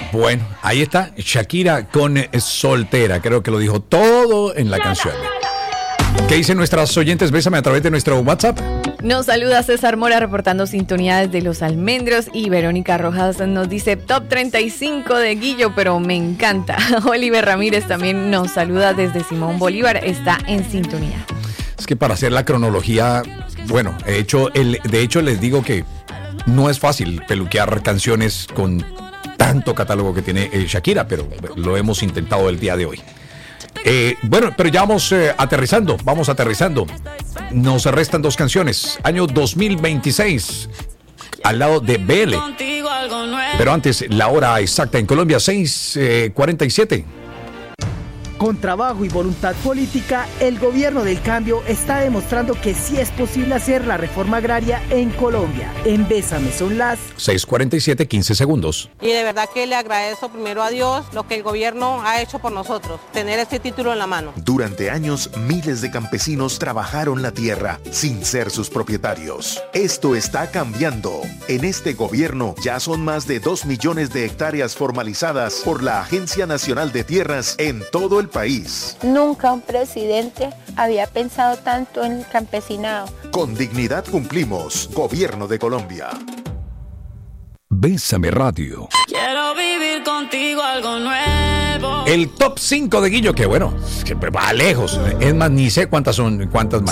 Bueno, ahí está Shakira con Soltera. Creo que lo dijo todo en la canción. ¿Qué dicen nuestras oyentes? Bésame a través de nuestro WhatsApp. Nos saluda César Mora reportando sintonía desde Los Almendros y Verónica Rojas nos dice top 35 de Guillo, pero me encanta. Oliver Ramírez también nos saluda desde Simón Bolívar, está en sintonía. Es que para hacer la cronología, bueno, de hecho les digo que no es fácil peluquear canciones con tanto catálogo que tiene Shakira, pero lo hemos intentado el día de hoy. Bueno, pero ya vamos aterrizando. Nos restan 2 canciones. Año 2026, al lado de BL. Pero antes, la hora exacta en Colombia, 6:47. Con trabajo y voluntad política, el gobierno del cambio está demostrando que sí es posible hacer la reforma agraria en Colombia. En Bésame son las 6:47, 15 segundos. Y de verdad que le agradezco primero a Dios lo que el gobierno ha hecho por nosotros, tener este título en la mano. Durante años, miles de campesinos trabajaron la tierra sin ser sus propietarios. Esto está cambiando. En este gobierno ya son más de 2 millones de hectáreas formalizadas por la Agencia Nacional de Tierras en todo el país. Nunca un presidente había pensado tanto en el campesinado. Con dignidad cumplimos. Gobierno de Colombia. Bésame Radio. Quiero vivir contigo algo nuevo. El top 5 de Guillo, que bueno, que va lejos. Es más, ni sé cuántas más.